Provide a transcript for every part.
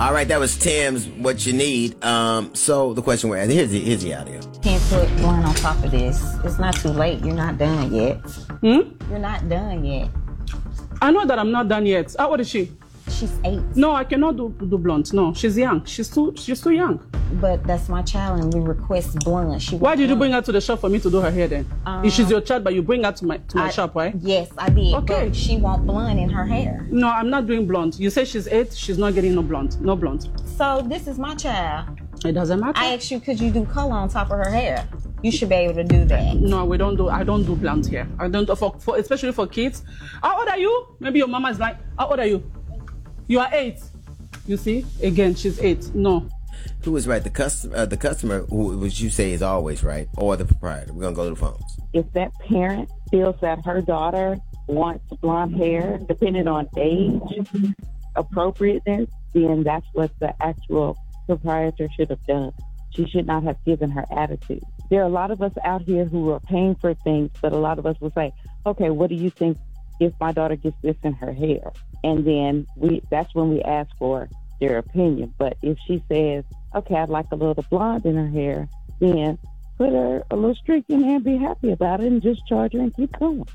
All right, that was Tim's What You Need. So the question we're asking, here's the audio. Can't put one on top of this. It's not too late. You're not done yet. You're not done yet. I know that I'm not done yet. How old is she? She's 8. No, I cannot do blonde. No, she's young. She's too young. But that's my child, and we request blonde. Why did you bring her to the shop for me to do her hair then? If she's your child, but you bring her to my shop, right? Yes, I did. Okay. But she want blonde in her hair. No, I'm not doing blonde. You say she's 8. She's not getting no blonde. No blonde. So this is my child. It doesn't matter. I asked you, could you do color on top of her hair? You should be able to do that. No, I don't do blonde hair. I don't for especially for kids. How old are you? Maybe your mama is like, how old are you? You are 8. You see? Again, she's 8. No. Who was right? The customer, who would you say is always right, or the proprietor? We're gonna go to the phones. If that parent feels that her daughter wants blonde hair, depending on age, appropriateness, then that's what the actual proprietor should have done. She should not have given her attitude. There are a lot of us out here who are paying for things, but a lot of us will say, okay, what do you think if my daughter gets this in her hair? And then that's when we ask for their opinion. But if she says, okay, I'd like a little blonde in her hair, then put her a little streak in there and be happy about it and just charge her and keep going.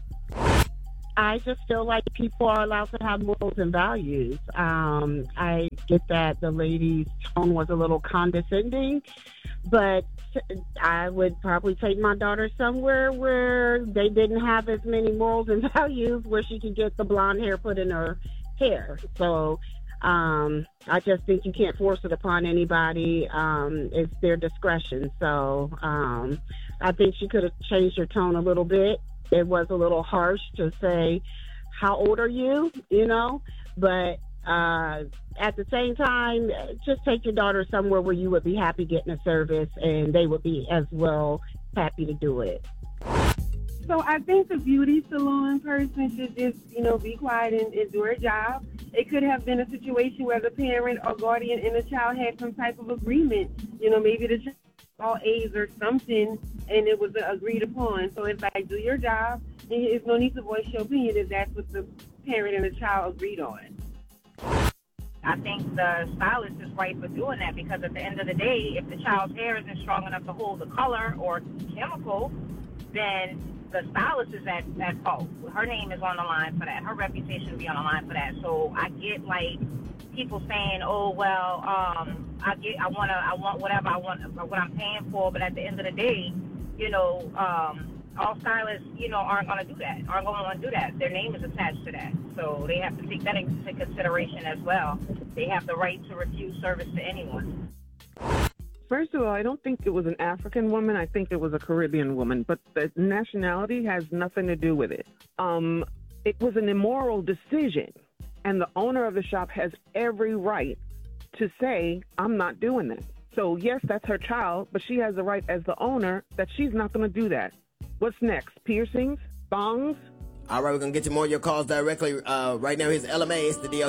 I just feel like people are allowed to have morals and values. I get that the lady's tone was a little condescending, but I would probably take my daughter somewhere where they didn't have as many morals and values, where she could get the blonde hair put in her hair. So I just think you can't force it upon anybody. It's their discretion. So I think she could have changed her tone a little bit. It was a little harsh to say, how old are you? But at the same time, just take your daughter somewhere where you would be happy getting a service, and they would be as well happy to do it. So I think the beauty salon person should just, be quiet and do her job. It could have been a situation where the parent or guardian and the child had some type of agreement. Maybe the child all A's or something, and it was agreed upon. So it's like, do your job, and there's no need to voice your opinion if that's what the parent and the child agreed on. I think the stylist is right for doing that, because at the end of the day, if the child's hair isn't strong enough to hold the color or chemical, then the stylist is at fault. Her name is on the line for that. Her reputation will be on the line for that. So I get people saying, "Oh well, I want whatever I want, what I'm paying for." But at the end of the day, all stylists, aren't going to do that. Aren't going to want to do that. Their name is attached to that, so they have to take that into consideration as well. They have the right to refuse service to anyone. First of all, I don't think it was an African woman. I think it was a Caribbean woman, but the nationality has nothing to do with it. It was an immoral decision, and the owner of the shop has every right to say, I'm not doing that. So yes, that's her child, but she has the right as the owner that she's not going to do that. What's next? Piercings? Thongs? All right, we're going to get to more of your calls directly. Right now, here's LMA. It's the deal.